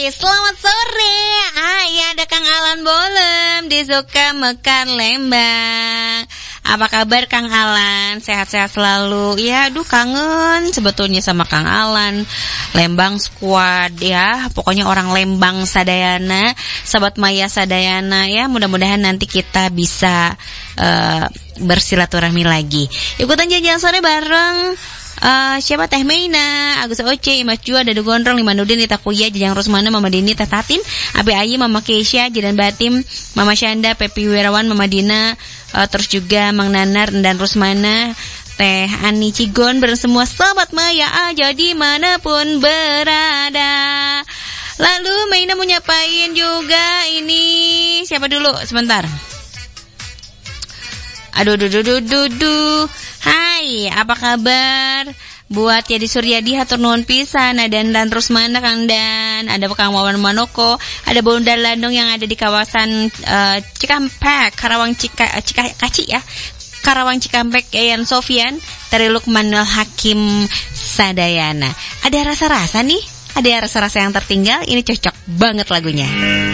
selamat sore. Ya ada Kang Alan Bolem di Suka Mekar Lembang. Apa kabar Kang Alan? Sehat-sehat selalu. Ya, aduh kangen sebetulnya sama Kang Alan. Lembang Squad ya. Pokoknya orang Lembang Sadayana, Sobat Maya Sadayana ya. Mudah-mudahan nanti kita bisa bersilaturahmi lagi. Ikutan jalan-jalan sore bareng siapa Teh Meina, Agus Oce, Imas Jua, Dadu Gondrong, Limanudin, Ita Kuya, Jajang Rusmana, Mama Dini, Teh Tatin, Abi Ayi, Mama Keisha, Jidan Batim, Mama Syanda, Pepi Wirawan, Mama Dina, terus juga Mang Nanar dan Rusmana, Teh Ani Cigon, semua Sobat Maya aja dimanapun berada. Lalu Meina mau nyapain juga ini siapa dulu? Sebentar. Aduh. Hai, apa kabar? Buat Yadi Suryadi hatur nuhun pisan, dan Rusmana Kang Dan, ada Kang Wawan Manoko, ada Bunda Landong yang ada di kawasan Cikampek, Karawang Kaci ya. Karawang Cikampek, Yayan Sofian, dari Lukmanul Hakim Sadayana. Ada rasa-rasa nih, ada rasa-rasa yang tertinggal, ini cocok banget lagunya.